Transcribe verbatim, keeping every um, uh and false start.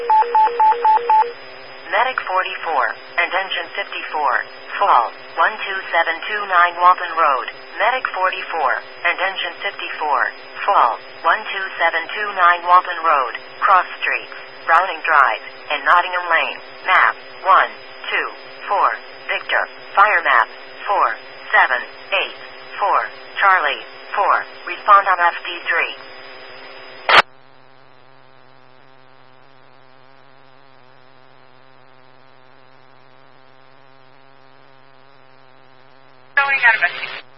Medic forty-four and Engine fifty-four. Fall. one two seven two nine Walton Road. Medic forty-four and Engine fifty-four. Fall. one two seven two nine Walton Road. Cross Streets. Browning Drive and Nottingham Lane. Map. one two four. Victor. Fire map. four seven eight four. Charlie. four. Respond on F D three. Going out of